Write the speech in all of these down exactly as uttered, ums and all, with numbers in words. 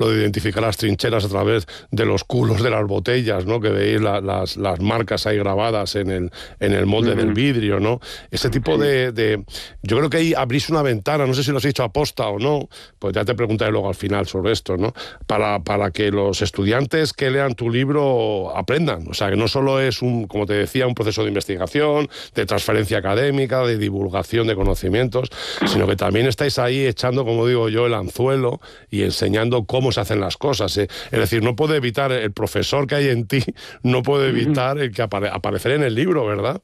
lo de identificar las trincheras a través de los culos de las botellas, ¿no? Que veis la, las, las marcas ahí grabadas en el, en el molde uh-huh. del vidrio, ¿no? Ese tipo sí. de, de... Yo creo que ahí abrís una ventana, no sé si lo has hecho aposta o no, pues ya te preguntaré luego al final sobre esto, ¿no? Para, para que los estudiantes que lean tu libro aprendan. O sea, que no solo es, un, como te decía, un proceso de investigación, de transferencia académica, de divulgación de conocimientos, sino que también estáis ahí echando, como digo yo, el anzuelo y enseñando cómo se hacen las cosas, ¿eh? Es decir, no puede evitar, el profesor que hay en ti, no puede evitar el que apare, aparecer en el libro, ¿verdad?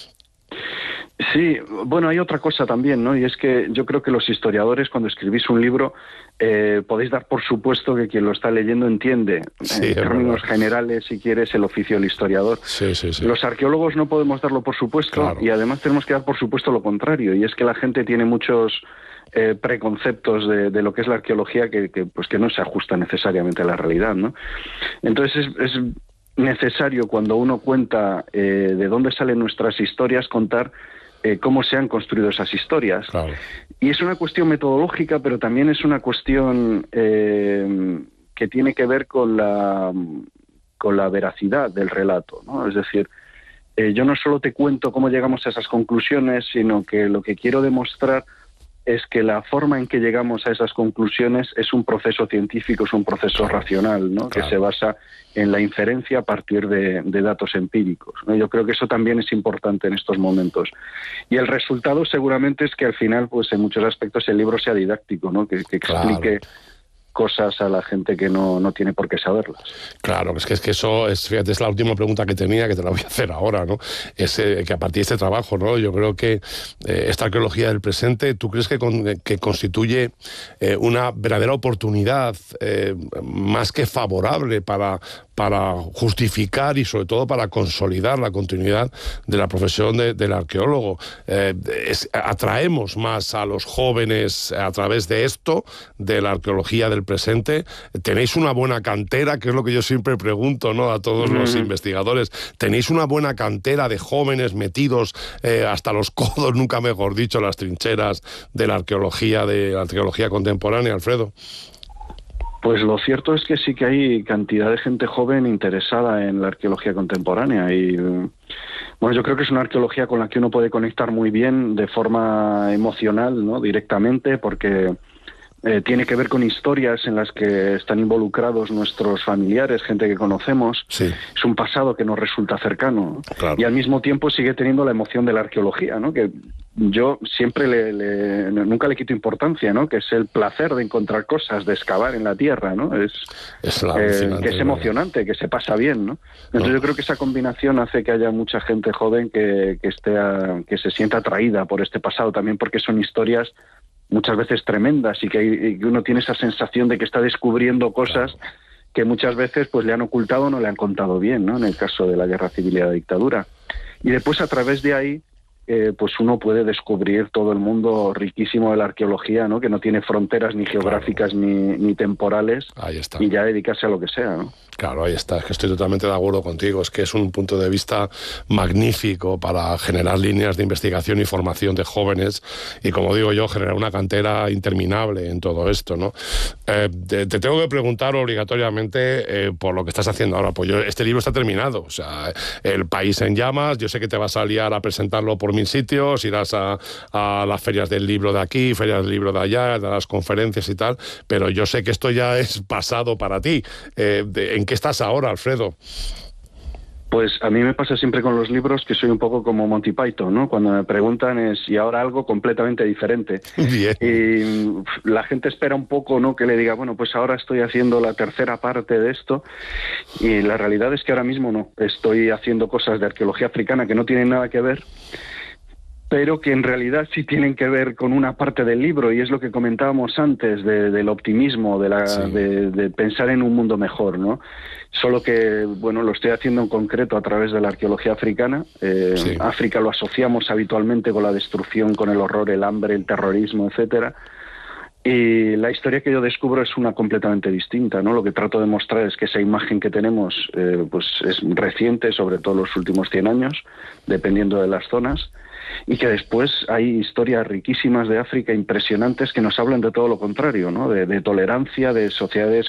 Sí, bueno, hay otra cosa también, ¿no? Y es que yo creo que los historiadores, cuando escribís un libro, eh, podéis dar por supuesto que quien lo está leyendo entiende, sí, en términos verdad. generales, si quieres, el oficio del historiador. Sí, sí, sí. Los arqueólogos no podemos darlo por supuesto, claro. y además tenemos que dar por supuesto lo contrario, y es que la gente tiene muchos eh, preconceptos de, de lo que es la arqueología que, que, pues que no se ajustan necesariamente a la realidad, ¿no? Entonces es... es necesario, cuando uno cuenta eh, de dónde salen nuestras historias, contar eh, cómo se han construido esas historias. Claro. Y es una cuestión metodológica, pero también es una cuestión eh, que tiene que ver con la, con la veracidad del relato, ¿no? Es decir, eh, yo no solo te cuento cómo llegamos a esas conclusiones, sino que lo que quiero demostrar es que la forma en que llegamos a esas conclusiones es un proceso científico, es un proceso claro. racional, ¿no? Claro. Que se basa en la inferencia a partir de, de datos empíricos, ¿no? Yo creo que eso también es importante en estos momentos. Y el resultado seguramente es que al final, pues en muchos aspectos el libro sea didáctico, ¿no? Que, que explique claro. cosas a la gente que no, no tiene por qué saberlas. Claro, es que, es que eso es, fíjate, es la última pregunta que tenía, que te la voy a hacer ahora, ¿no? Es eh, que a partir de este trabajo, ¿no? Yo creo que eh, esta arqueología del presente, ¿tú crees que, con, que constituye eh, una verdadera oportunidad eh, más que favorable para, para justificar y sobre todo para consolidar la continuidad de la profesión de, del arqueólogo? Eh, es, atraemos más a los jóvenes a través de esto, de la arqueología del presente. Tenéis una buena cantera, que es lo que yo siempre pregunto, ¿no? A todos mm. los investigadores. Tenéis una buena cantera de jóvenes metidos eh, hasta los codos, nunca mejor dicho, las trincheras de la arqueología, de la arqueología contemporánea, Alfredo. Pues lo cierto es que sí que hay cantidad de gente joven interesada en la arqueología contemporánea y bueno, yo creo que es una arqueología con la que uno puede conectar muy bien de forma emocional, ¿no? Directamente, porque Eh, tiene que ver con historias en las que están involucrados nuestros familiares, gente que conocemos. Sí. Es un pasado que nos resulta cercano. Claro. Y al mismo tiempo sigue teniendo la emoción de la arqueología, ¿no? Que yo siempre le, le, nunca le quito importancia, ¿no? Que es el placer de encontrar cosas, de excavar en la tierra, ¿no? Es, es eh, que es emocionante, que se pasa bien, ¿no? Entonces no. yo creo que esa combinación hace que haya mucha gente joven que, que, esté a, que se sienta atraída por este pasado, también porque son historias muchas veces tremendas y que, y que uno tiene esa sensación de que está descubriendo cosas claro. que muchas veces pues le han ocultado o no le han contado bien, ¿no? En el caso de la guerra civil y la dictadura. Y después a través de ahí eh, pues uno puede descubrir todo el mundo riquísimo de la arqueología, ¿no? Que no tiene fronteras ni geográficas claro. ni, ni temporales. Ahí está. Y ya dedicarse a lo que sea, ¿no? Claro, ahí está, es que estoy totalmente de acuerdo contigo, es que es un punto de vista magnífico para generar líneas de investigación y formación de jóvenes y, como digo yo, generar una cantera interminable en todo esto, ¿no? Eh, te, te tengo que preguntar obligatoriamente eh, por lo que estás haciendo ahora, pues yo, este libro está terminado, o sea, El país en llamas, yo sé que te vas a liar a presentarlo por mil sitios, irás a, a las ferias del libro de aquí, ferias del libro de allá, de las conferencias y tal, pero yo sé que esto ya es pasado para ti. Eh, de, ¿En qué estás ahora, Alfredo? Pues a mí me pasa siempre con los libros que soy un poco como Monty Python, ¿no? Cuando me preguntan es y ahora algo completamente diferente. Bien. Y la gente espera un poco, ¿no? Que le diga, bueno, pues ahora estoy haciendo la tercera parte de esto. Y la realidad es que ahora mismo no. Estoy haciendo cosas de arqueología africana que no tienen nada que ver, pero que en realidad sí tienen que ver con una parte del libro, y es lo que comentábamos antes, de, del optimismo, de, la, sí. de, de pensar en un mundo mejor, ¿no? Solo que, bueno, lo estoy haciendo en concreto a través de la arqueología africana. Eh, sí. África lo asociamos habitualmente con la destrucción, con el horror, el hambre, el terrorismo, etcétera. Y la historia que yo descubro es una completamente distinta, ¿no? Lo que trato de mostrar es que esa imagen que tenemos eh, pues es reciente, sobre todo los últimos cien años, dependiendo de las zonas, y que después hay historias riquísimas de África impresionantes que nos hablan de todo lo contrario, ¿no? De, de tolerancia, de sociedades